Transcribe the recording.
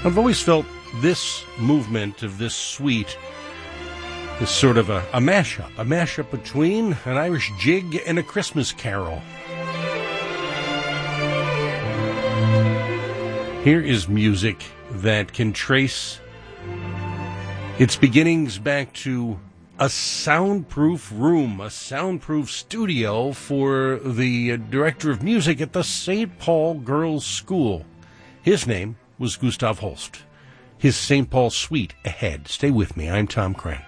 I've always felt this movement of this suite is sort of a mashup between an Irish jig and a Christmas carol. Here is music that can trace its beginnings back to a soundproof room, a soundproof studio for the director of music at the St. Paul Girls' School. His name was Gustav Holst. His St. Paul Suite ahead. Stay with me. I'm Tom Crenn.